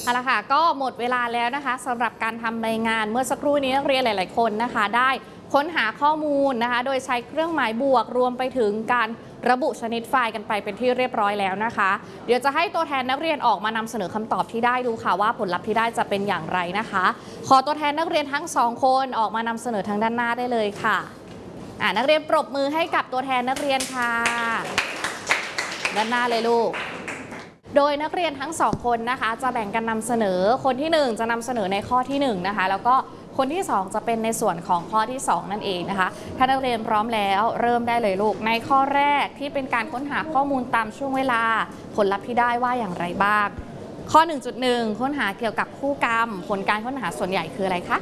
เอาละค่ะก็หมดเวลาแล้วนะคะสำหรับการทำรายงานเมื่อสักครู่นี้นักเรียนหลายๆคนนะคะได้ค้นหาข้อมูลนะคะโดยใช้เครื่องหมายบวกรวมไปถึงการระบุชนิดไฟล์กันไปเป็นที่เรียบร้อยแล้วนะคะเดี๋ยวจะให้ตัวแทนนักเรียนออกมานำเสนอคำตอบที่ได้ดูค่ะว่าผลลัพธ์ที่ได้จะเป็นอย่างไรนะคะขอตัวแทนนักเรียนทั้งสองคนออกมานำเสนอทางด้านหน้าได้เลยค่ะนักเรียนปรบมือให้กับตัวแทนนักเรียนค่ะด้านหน้าเลยลูกโดยนักเรียนทั้งสองคนนะคะจะแบ่งกันนำเสนอคนที่1จะนำเสนอในข้อที่1นะคะแล้วก็คนที่2จะเป็นในส่วนของข้อที่2นั่นเองนะคะถ้านักเรียนพร้อมแล้วเริ่มได้เลยลูกในข้อแรกที่เป็นการค้นหาข้อมูลตามช่วงเวลาผลลัพธ์ที่ได้ว่าอย่างไรบ้างข้อ 1.1 ค้นหาเกี่ยวกับคู่กรรมผลการค้นหาส่วนใหญ่คืออะไรคะ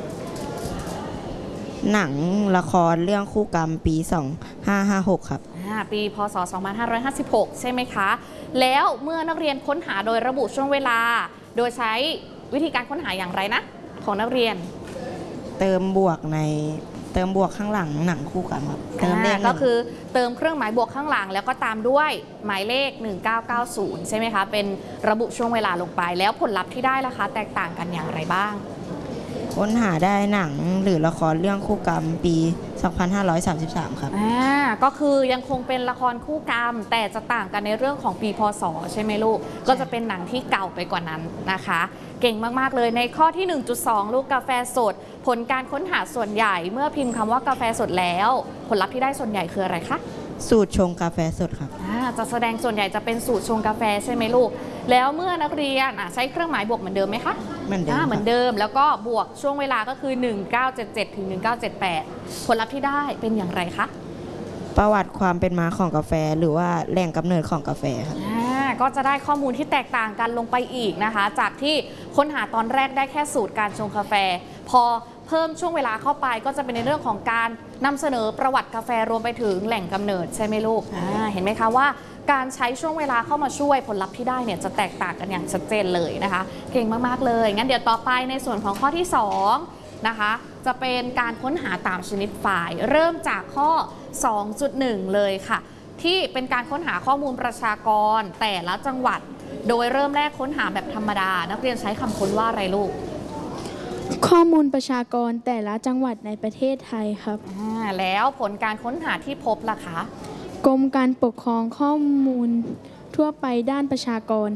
หนังละครเรื่องคู่กรรมปี2556ครับปีพศ2556ใช่ไหมคะแล้วเมื่อนักเรียนค้นหาโดยระบุช่วงเวลาโดยใช้วิธีการค้นหาอย่างไรนะของนักเรียนเติมบวกข้างหลังหนังคู่กรรมครับเติมเลขก็คือเติมเครื่องหมายบวกข้างหลังแล้วก็ตามด้วยหมายเลข1990ใช่ไหมคะเป็นระบุช่วงเวลาลงไปแล้วผลลัพธ์ที่ได้ล่ะคะแตกต่างกันอย่างไรบ้างค้นหาได้หนังหรือละครเรื่องคู่กรรมปี2533ครับก็คือยังคงเป็นละครคู่กรรมแต่จะต่างกันในเรื่องของปีพศใช่ไหมลูกก็จะเป็นหนังที่เก่าไปกว่านั้นนะคะเก่งมากๆเลยในข้อที่ 1.2 ลูกกาแฟสดผลการค้นหาส่วนใหญ่เมื่อพิมพ์คำว่ากาแฟสดแล้วผลลัพธ์ที่ได้ส่วนใหญ่คืออะไรคะสูตรชงกาแฟสดครับจะแสดงส่วนใหญ่จะเป็นสูตรชงกาแฟใช่ไหมลูกแล้วเมื่อนักเรียนใช้เครื่องหมายบวกเหมือนเดิมไหมคะเหมือนเดิมเหมือนเดิมแล้วก็บวกช่วงเวลาก็คือ1977ถึง1978ผลลัพธ์ที่ได้เป็นอย่างไรคะประวัติความเป็นมาของกาแฟหรือว่าแหล่งกำเนิดของกาแฟครับก็จะได้ข้อมูลที่แตกต่างกันลงไปอีกนะคะจากที่ค้นหาตอนแรกได้แค่สูตรการชงกาแฟพอเพิ่มช่วงเวลาเข้าไปก็จะเป็นในเรื่องของการนำเสนอประวัติกาแฟรวมไปถึงแหล่งกำเนิดใช่ไหมลูกเห็นไหมคะว่าการใช้ช่วงเวลาเข้ามาช่วยผลลัพธ์ที่ได้เนี่ยจะแตกต่างกันอย่างชัดเจนเลยนะคะเก่งมากๆเลยงั้นเดี๋ยวต่อไปในส่วนของข้อที่2นะคะจะเป็นการค้นหาตามชนิดไฟล์เริ่มจากข้อ 2.1 เลยค่ะที่เป็นการค้นหาข้อมูลประชากรแต่ละจังหวัดโดยเริ่มแรกค้นหาแบบธรรมดานักเรียนใช้คำค้นว่าอะไรลูกข้อมูลประชากรแต่ละจังหวัดในประเทศไทยครับแล้วผลการค้นหาที่พบล่ะคะกรมการปกครองข้อมูลทั่วไปด้านประชากร